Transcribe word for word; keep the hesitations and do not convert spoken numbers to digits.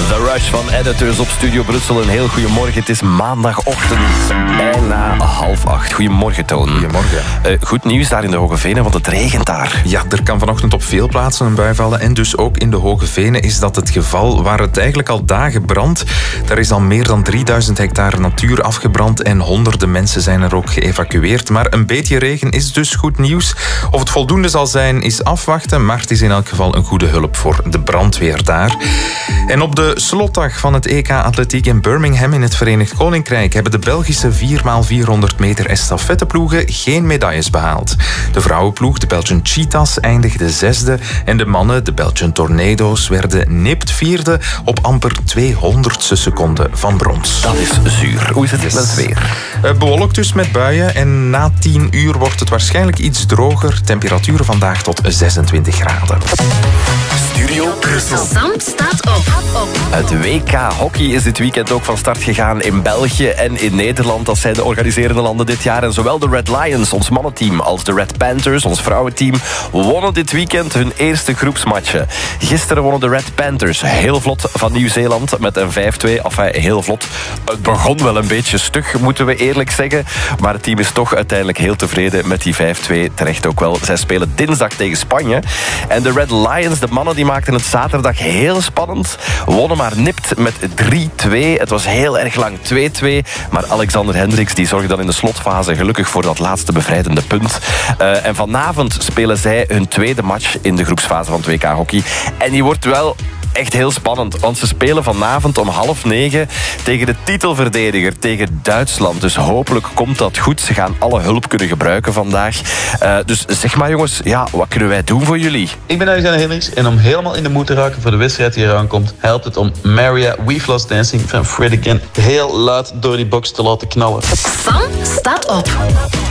The Rush van Editors op Studio Brussel. Een heel goedemorgen. Het is maandagochtend. Bijna half acht. Goedemorgen, Toon. Goedemorgen. Uh, goed nieuws daar in de Hoge Venen, want het regent daar. Ja, er kan vanochtend op veel plaatsen een bui vallen. En dus ook in de Hoge Venen is dat het geval waar het eigenlijk al dagen brandt. Er is al meer dan drieduizend hectare natuur afgebrand en honderden mensen zijn er ook geëvacueerd. Maar een beetje regen is dus goed nieuws. Of het voldoende zal zijn, is afwachten. Maar het is in elk geval een goede hulp voor de brandweer daar. En op de slotdag van het E K Atletiek in Birmingham in het Verenigd Koninkrijk hebben de Belgische vier bij vierhonderd meter estafetteploegen geen medailles behaald. De vrouwenploeg, de Belgian Cheetahs, eindigde zesde en de mannen, de Belgian Tornado's, werden nipt vierde op amper tweehonderdste seconde van brons. Dat is zuur. Hoe is het met het weer? Uh, bewolkt dus met buien en na tien uur wordt het waarschijnlijk iets droger. Temperaturen vandaag tot zesentwintig graden. Studio Brussel. Sam staat op. Het W K hockey is dit weekend ook van start gegaan in België en in Nederland. Dat zijn de organiserende landen dit jaar. En zowel de Red Lions, ons mannenteam, als de Red Panthers, ons vrouwenteam, wonnen dit weekend hun eerste groepsmatchen. Gisteren wonnen de Red Panthers heel vlot van Nieuw-Zeeland met een vijf twee. Enfin, heel vlot. Het begon wel een beetje stug, moeten we eerlijk zeggen. Maar het team is toch uiteindelijk heel tevreden met die vijf twee. Terecht ook wel. Zij spelen dinsdag tegen Spanje. En de Red Lions, de mannen, die maakten het zaterdag heel spannend. Wonnen maar nipt met drie twee. Het was heel erg lang twee twee. Maar Alexander Hendricks die zorgde dan in de slotfase gelukkig voor dat laatste bevrijdende punt. Uh, en vanavond spelen zij hun tweede match in de groepsfase van het W K hockey. En die wordt wel echt heel spannend, want ze spelen vanavond om half negen tegen de titelverdediger, tegen Duitsland. Dus hopelijk komt dat goed. Ze gaan alle hulp kunnen gebruiken vandaag. Uh, dus zeg maar jongens, ja, wat kunnen wij doen voor jullie? Ik ben Alexander Hendricks en om helemaal in de moed te raken voor de wedstrijd die eraan komt, helpt het om Maria We've Lost Dancing van Fred Again heel luid door die box te laten knallen. Sam staat op.